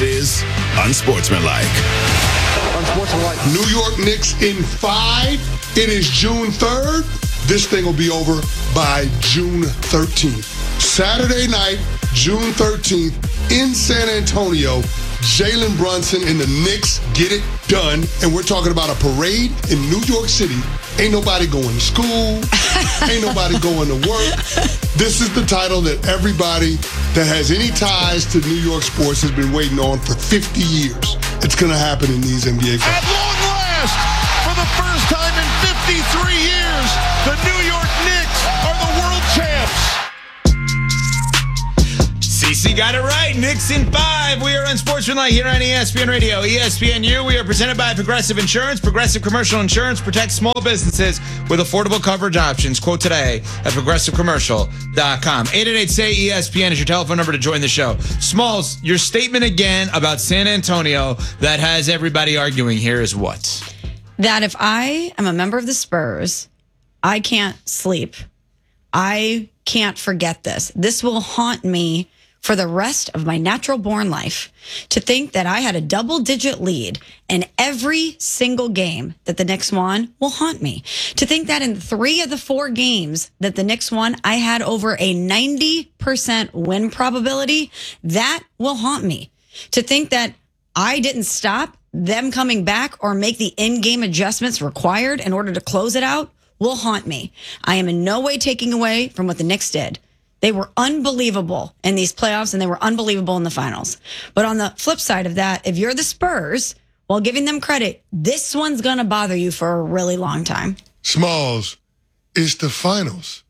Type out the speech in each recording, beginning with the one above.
is Unsportsmanlike. New York Knicks in 5. It is June 3rd. This thing will be over by June 13th. Saturday night, June 13th, in San Antonio, Jalen Brunson and the Knicks get it done. And we're talking about a parade in New York City. Ain't nobody going to school. Ain't nobody going to work. This is the title that everybody that has any ties to New York sports has been waiting on for 50 years. It's going to happen in these NBA finals. At long last, for the first time in 53 years, the New York Knicks are the world champs. CC got it right. Knicks in 5. We are Unsportsmanlike here on ESPN Radio, ESPNU. We are presented by Progressive Insurance. Progressive Commercial Insurance protects small businesses with affordable coverage options. Quote today at progressivecommercial.com. 888-SAY-ESPN is your telephone number to join the show. Smalls, your statement again about San Antonio that has everybody arguing here is what? That if I am a member of the Spurs, I can't sleep. I can't forget this. This will haunt me for the rest of my natural-born life, to think that I had a double-digit lead in every single game that the Knicks won will haunt me. To think that in 3 of the 4 games that the Knicks won, I had over a 90% win probability, that will haunt me. To think that I didn't stop them coming back or make the in-game adjustments required in order to close it out will haunt me. I am in no way taking away from what the Knicks did. They were unbelievable in these playoffs, and they were unbelievable in the finals. But on the flip side of that, if you're the Spurs, while giving them credit, this one's going to bother you for a really long time. Smalls, it's the finals.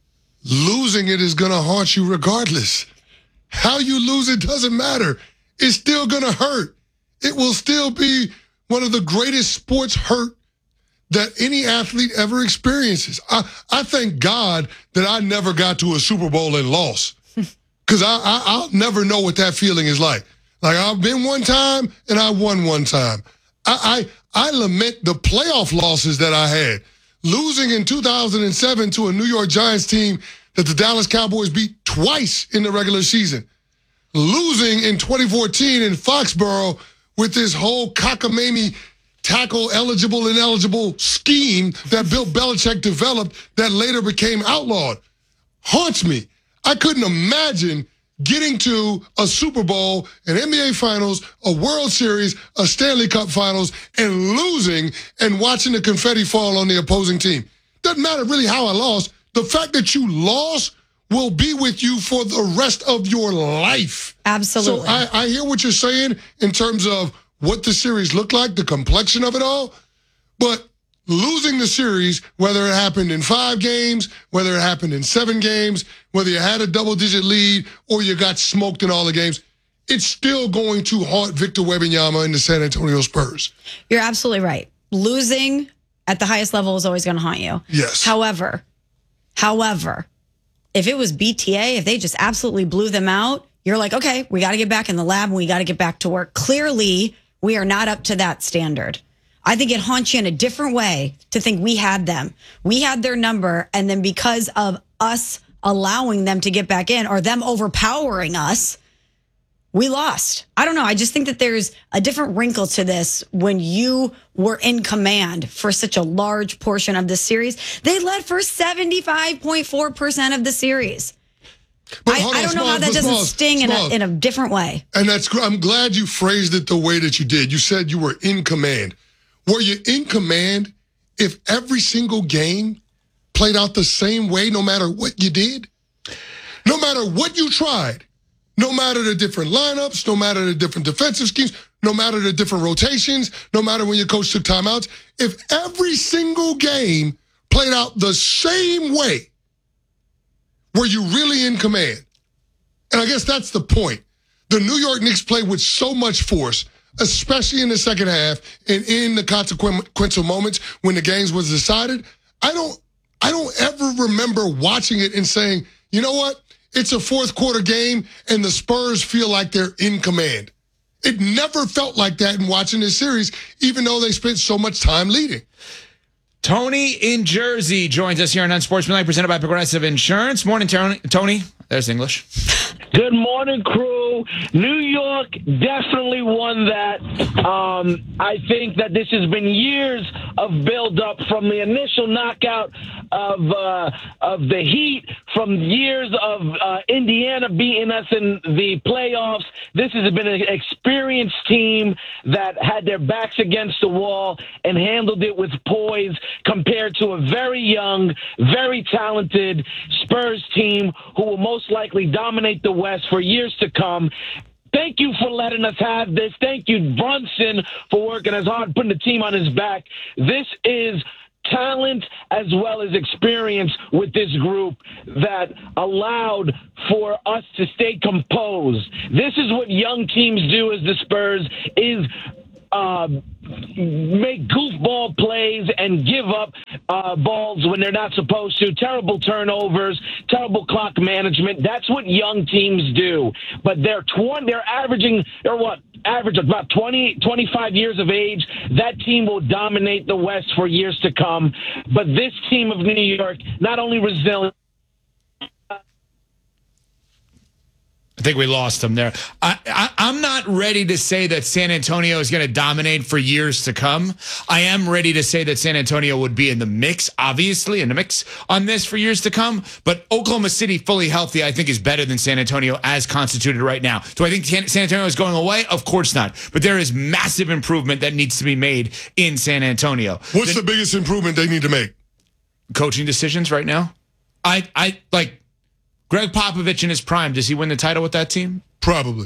Losing it is going to haunt you regardless. How you lose it doesn't matter. It's still going to hurt. It will still be one of the greatest sports hurt that any athlete ever experiences. I thank God that I never got to a Super Bowl and lost, because I'll never know what that feeling is like. Like, I've been one time and I won one time. I lament the playoff losses that I had. Losing in 2007 to a New York Giants team that the Dallas Cowboys beat twice in the regular season. Losing in 2014 in Foxborough with this whole cockamamie tackle eligible, ineligible scheme that Bill Belichick developed that later became outlawed. Haunts me. I couldn't imagine getting to a Super Bowl, an NBA Finals, a World Series, a Stanley Cup Finals, and losing and watching the confetti fall on the opposing team. Doesn't matter really how I lost. The fact that you lost will be with you for the rest of your life. Absolutely. So I hear what you're saying in terms of what the series looked like, the complexion of it all. But losing the series, whether it happened in 5 games, whether it happened in 7 games, whether you had a double-digit lead or you got smoked in all the games, it's still going to haunt Victor Wembanyama and the San Antonio Spurs. You're absolutely right. Losing at the highest level is always going to haunt you. Yes. However, if it was BTA, if they just absolutely blew them out, you're like, okay, we got to get back in the lab and we got to get back to work. Clearly, we are not up to that standard. I think it haunts you in a different way to think we had them. We had their number, and then because of us allowing them to get back in or them overpowering us, we lost. I don't know. I just think that there's a different wrinkle to this when you were in command for such a large portion of the series. They led for 75.4% of the series. I don't know how that doesn't sting in a different way. And I'm glad you phrased it the way that you did. You said you were in command. Were you in command if every single game played out the same way, no matter what you did? No matter what you tried, no matter the different lineups, no matter the different defensive schemes, no matter the different rotations, no matter when your coach took timeouts, if every single game played out the same way, were you really in command? And I guess that's the point. The New York Knicks played with so much force, especially in the second half and in the consequential moments when the games was decided. I don't ever remember watching it and saying, you know what? It's a fourth quarter game and the Spurs feel like they're in command. It never felt like that in watching this series, even though they spent so much time leading. Tony in Jersey joins us here on Unsportsmanlike, presented by Progressive Insurance. Morning, Tony. There's English. Good morning, crew. New York definitely won that. I think that this has been years of build-up from the initial knockout of the Heat, from years of Indiana beating us in the playoffs. This has been an experienced team that had their backs against the wall and handled it with poise compared to a very young, very talented Spurs team who will most likely dominate the West for years to come. Thank you for letting us have this. Thank you, Brunson, for working as hard, putting the team on his back. This is talent as well as experience with this group that allowed for us to stay composed. This is what young teams do as the Spurs, is make goofball plays and give up balls when they're not supposed to. Terrible turnovers, terrible clock management. That's what young teams do. But they're average about 20, 25 years of age. That team will dominate the West for years to come. But this team of New York, not only resilient. I think we lost him there. I'm not ready to say that San Antonio is going to dominate for years to come. I am ready to say that San Antonio would be in the mix, obviously, in the mix on this for years to come. But Oklahoma City, fully healthy, I think is better than San Antonio as constituted right now. Do I think San Antonio is going away? Of course not. But there is massive improvement that needs to be made in San Antonio. What's the biggest improvement they need to make? Coaching decisions right now. I like Greg Popovich in his prime. Does he win the title with that team? Probably.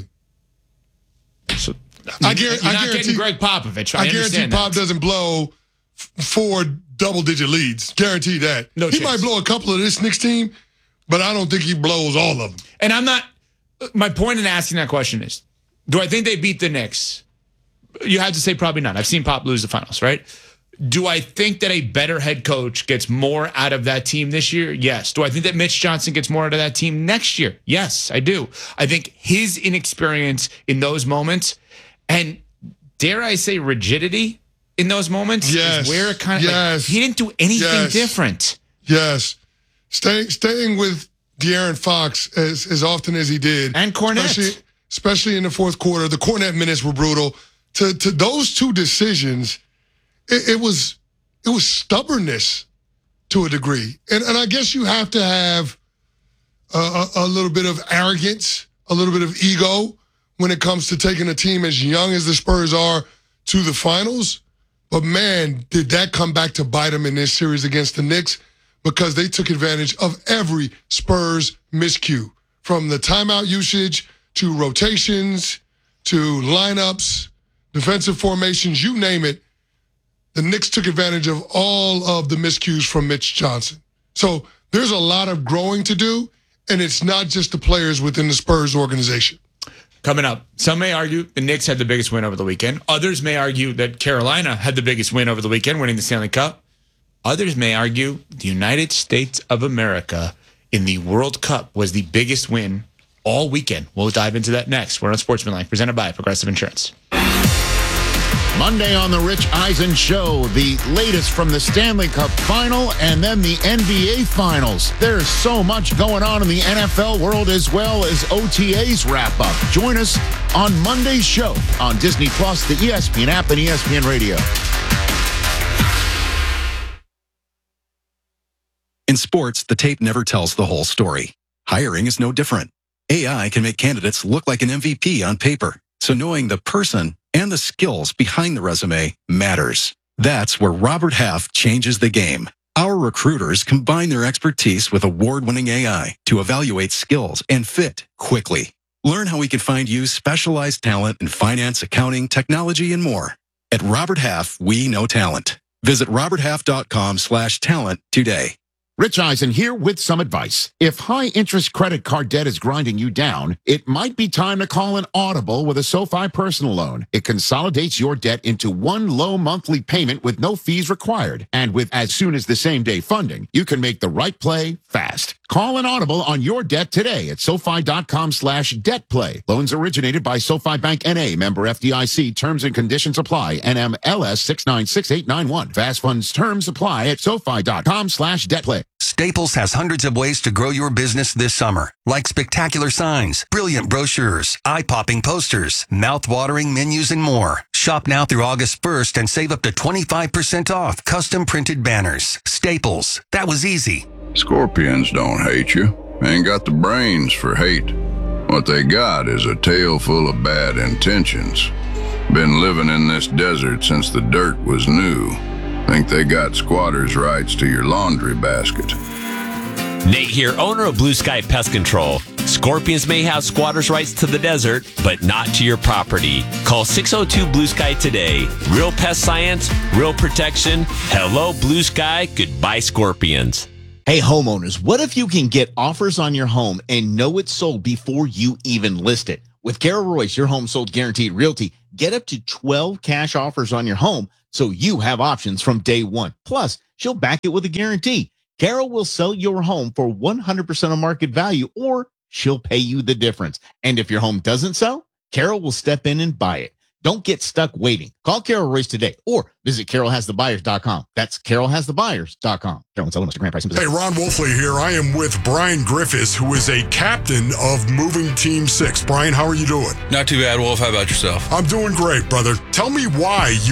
So I you're not guarantee getting Greg Popovich. I guarantee Pop doesn't blow 4 double-digit leads. Guarantee that. No he chance. might blow a couple of this Knicks team, but I don't think he blows all of them. And I'm not. My point in asking that question is, do I think they beat the Knicks? You have to say probably not. I've seen Pop lose the finals, right? Do I think that a better head coach gets more out of that team this year? Yes. Do I think that Mitch Johnson gets more out of that team next year? Yes, I do. I think his inexperience in those moments and, dare I say, rigidity in those moments is where it kind of, like, he didn't do anything different. Yes. Staying with De'Aaron Fox as often as he did. And Kornet. Especially in the fourth quarter. The Kornet minutes were brutal. To those two decisions, it was stubbornness to a degree. And I guess you have to have a little bit of arrogance, a little bit of ego when it comes to taking a team as young as the Spurs are to the finals. But, man, did that come back to bite them in this series against the Knicks, because they took advantage of every Spurs miscue, from the timeout usage to rotations to lineups, defensive formations, you name it. The Knicks took advantage of all of the miscues from Mitch Johnson. So there's a lot of growing to do, and it's not just the players within the Spurs organization. Coming up, some may argue the Knicks had the biggest win over the weekend. Others may argue that Carolina had the biggest win over the weekend, winning the Stanley Cup. Others may argue the United States of America in the World Cup was the biggest win all weekend. We'll dive into that next. We're on Sportsmanlike, presented by Progressive Insurance. Monday on the Rich Eisen Show, the latest from the Stanley Cup Final and then the NBA Finals. There's so much going on in the NFL world, as well as OTAs wrap up. Join us on Monday's show on Disney+, the ESPN app, and ESPN Radio. In sports, the tape never tells the whole story. Hiring is no different. AI can make candidates look like an MVP on paper, so knowing the person and the skills behind the resume matters. That's where Robert Half changes the game. Our recruiters combine their expertise with award-winning AI to evaluate skills and fit quickly. Learn how we can find you specialized talent in finance, accounting, technology, and more. At Robert Half, we know talent. Visit roberthalf.com/talent today. Rich Eisen here with some advice. If high-interest credit card debt is grinding you down, it might be time to call an audible with a SoFi personal loan. It consolidates your debt into one low monthly payment with no fees required. And with as soon as the same-day funding, you can make the right play fast. Call an audible on your debt today at SoFi.com/debtplay. Loans originated by SoFi Bank N.A., member FDIC. Terms and conditions apply. NMLS 696891. Fast funds terms apply at SoFi.com/debtplay. Staples has hundreds of ways to grow your business this summer, like spectacular signs, brilliant brochures, eye-popping posters, mouth-watering menus, and more. Shop now through August 1st and save up to 25% off custom printed banners. Staples. That was easy. Scorpions don't hate you. Ain't got the brains for hate. What they got is a tail full of bad intentions. Been living in this desert since the dirt was new. Think they got squatters' rights to your laundry basket. Nate here, owner of Blue Sky Pest Control. Scorpions may have squatters' rights to the desert, but not to your property. Call 602 Blue Sky today. Real pest science, real protection. Hello, Blue Sky. Goodbye, Scorpions. Hey, homeowners, what if you can get offers on your home and know it's sold before you even list it? With Carol Royce, your home sold guaranteed realty, get up to 12 cash offers on your home so you have options from day one. Plus, she'll back it with a guarantee. Carol will sell your home for 100% of market value, or she'll pay you the difference. And if your home doesn't sell, Carol will step in and buy it. Don't get stuck waiting. Call Carol Royce today or visit carolhasthebuyers.com. That's carolhasthebuyers.com. Carol, tell them Mr. Grant Price. Hey, Ron Wolfley here. I am with Brian Griffiths, who is a captain of Moving Team 6. Brian, how are you doing? Not too bad, Wolf. How about yourself? I'm doing great, brother. Tell me why